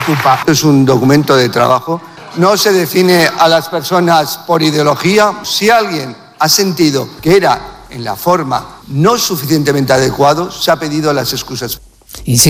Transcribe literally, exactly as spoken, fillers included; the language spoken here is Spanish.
Es un documento de trabajo. No se define a las personas por ideología. Si alguien ha sentido que era en la forma no suficientemente adecuado, se ha pedido las excusas.